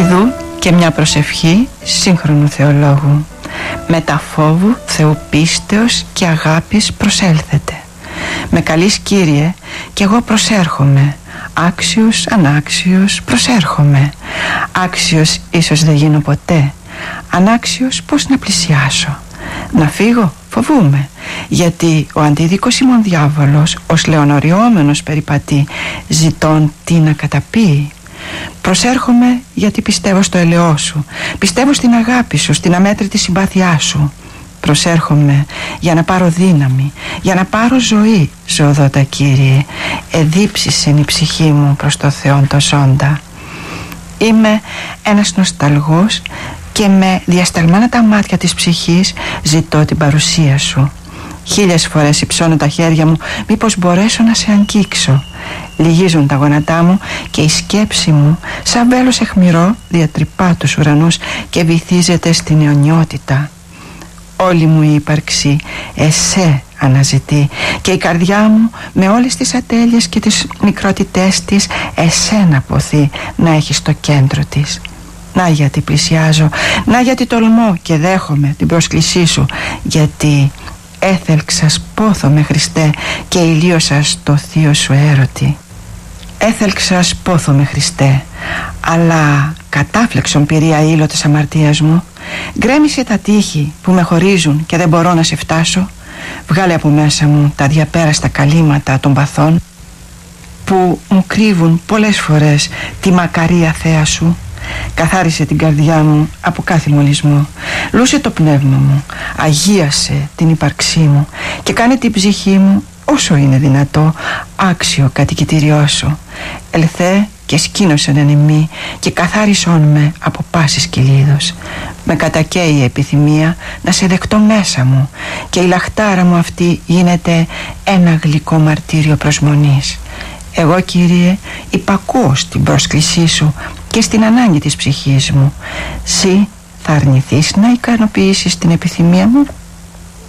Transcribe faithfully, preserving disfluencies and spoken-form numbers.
Ουδού και μια προσευχή σύγχρονου θεολόγου. Με τα φόβου Θεού πίστεως και αγάπης προσέλθετε. Με καλείς Κύριε κι εγώ προσέρχομαι. Άξιος, ανάξιος προσέρχομαι. Άξιος ίσως δεν γίνω ποτέ. Ανάξιος πως να πλησιάσω. Να φύγω φοβούμαι, γιατί ο αντίδικος ημών διάβολος ως λεωνοριόμενος περιπατεί, ζητών τι να καταπεί. Προσέρχομαι γιατί πιστεύω στο ελαιό σου, πιστεύω στην αγάπη σου, στην αμέτρητη συμπάθειά σου. Προσέρχομαι για να πάρω δύναμη, για να πάρω ζωή, ζωοδότα Κύριε. Εδίψησεν η ψυχή μου προς το Θεόν το ζώντα. Είμαι ένας νοσταλγός και με διασταλμένα τα μάτια της ψυχής ζητώ την παρουσία σου. Χίλιες φορές υψώνω τα χέρια μου, μήπως μπορέσω να σε αγγίξω. Λυγίζουν τα γόνατά μου και η σκέψη μου σαν βέλος αιχμηρό διατρυπά τους ουρανούς και βυθίζεται στην αιωνιότητα. Όλη μου η ύπαρξη εσέ αναζητεί και η καρδιά μου με όλες τις ατέλειες και τις μικρότητές της εσένα αποθεί να έχει στο κέντρο της. Να γιατί πλησιάζω, να γιατί τολμώ και δέχομαι την πρόσκλησή σου, γιατί έθελξας πόθομαι Χριστέ και ηλίωσα στο θείο σου έρωτη. Έθελξας πόθομαι Χριστέ, αλλά κατάφλεξον πυρία ήλο της αμαρτίας μου. Γκρέμισε τα τείχη που με χωρίζουν και δεν μπορώ να σε φτάσω. Βγάλε από μέσα μου τα διαπέραστα καλύματα των παθών που μου κρύβουν πολλές φορές τη μακαρία θέα σου. Καθάρισε την καρδιά μου από κάθε μολυσμό. Λούσε το πνεύμα μου, αγίασε την ύπαρξή μου και κάνε την ψυχή μου όσο είναι δυνατό άξιο κατοικητήριό σου. Ελθέ και σκήνωσεν εν εμεί και καθάρισόν με από πάσης κυλίδος. Με κατακαίει η επιθυμία να σε δεκτώ μέσα μου και η λαχτάρα μου αυτή γίνεται ένα γλυκό μαρτύριο προσμονής. Εγώ Κύριε υπακούω στην πρόσκλησή σου και στην ανάγκη της ψυχής μου. Συ θα αρνηθείς να ικανοποιήσεις την επιθυμία μου?